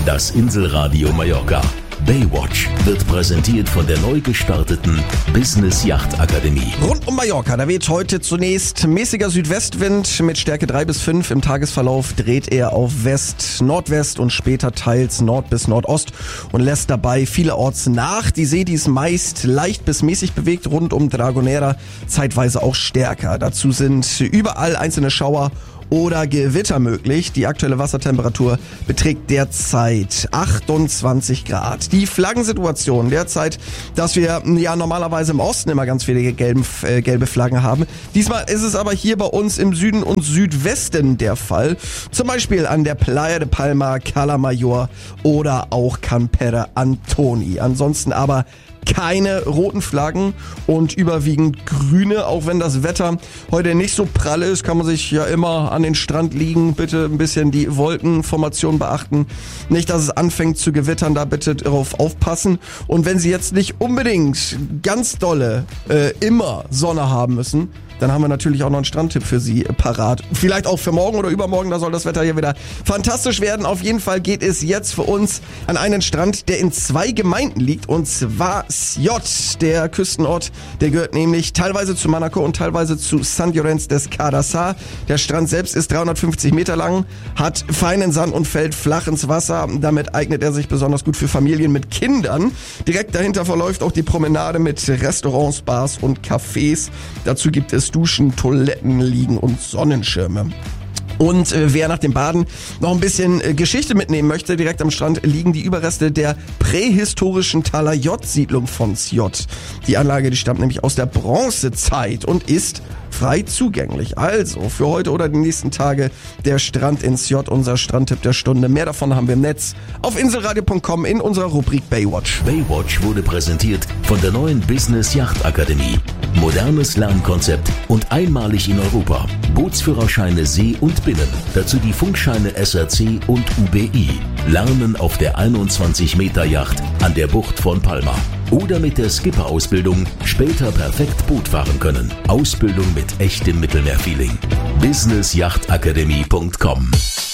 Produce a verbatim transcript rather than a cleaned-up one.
Das Inselradio Mallorca. Baywatch wird präsentiert von der neu gestarteten Business Yacht Akademie. Rund um Mallorca, da weht heute zunächst mäßiger Südwestwind mit Stärke drei bis fünf. Im Tagesverlauf dreht er auf West, Nordwest und später teils Nord bis Nordost und lässt dabei vielerorts nach. Die See, die ist meist leicht bis mäßig bewegt, rund um Dragonera zeitweise auch stärker. Dazu sind überall einzelne Schauer oder Gewitter möglich. Die aktuelle Wassertemperatur beträgt derzeit achtundzwanzig Grad. Die Flaggensituation derzeit, dass wir ja normalerweise im Osten immer ganz viele gelben, äh, gelbe Flaggen haben. Diesmal ist es aber hier bei uns im Süden und Südwesten der Fall. Zum Beispiel an der Playa de Palma, Cala Mayor oder auch Campere Antoni. Ansonsten aber keine roten Flaggen und überwiegend grüne, auch wenn das Wetter heute nicht so prall ist, kann man sich ja immer an den Strand liegen. Bitte ein bisschen die Wolkenformation beachten. Nicht, dass es anfängt zu gewittern, da bitte darauf aufpassen. Und wenn Sie jetzt nicht unbedingt ganz dolle äh, immer Sonne haben müssen, dann haben wir natürlich auch noch einen Strandtipp für Sie parat. Vielleicht auch für morgen oder übermorgen, da soll das Wetter hier wieder fantastisch werden. Auf jeden Fall geht es jetzt für uns an einen Strand, der in zwei Gemeinden liegt, und zwar Siot, der Küstenort. Der gehört nämlich teilweise zu Manacor und teilweise zu Sant Llorenç des Cardassar. Der Strand selbst ist dreihundertfünfzig Meter lang, hat feinen Sand und fällt flach ins Wasser. Damit eignet er sich besonders gut für Familien mit Kindern. Direkt dahinter verläuft auch die Promenade mit Restaurants, Bars und Cafés. Dazu gibt es Duschen, Toiletten, Liegen und Sonnenschirme. Und äh, wer nach dem Baden noch ein bisschen äh, Geschichte mitnehmen möchte, direkt am Strand liegen die Überreste der prähistorischen Talayot-Siedlung von Siot. Die Anlage, die stammt nämlich aus der Bronzezeit und ist frei zugänglich. Also für heute oder die nächsten Tage der Strand in Siot, unser Strandtipp der Stunde. Mehr davon haben wir im Netz auf inselradio punkt com in unserer Rubrik Baywatch. Baywatch wurde präsentiert von der neuen Business Yacht Akademie. Modernes Lernkonzept und einmalig in Europa. Bootsführerscheine See und Binnen. Dazu die Funkscheine S R C und U B I. Lernen auf der einundzwanzig Meter Yacht an der Bucht von Palma. Oder mit der Skipper-Ausbildung später perfekt Boot fahren können. Ausbildung mit echtem Mittelmeerfeeling. business yacht akademie punkt com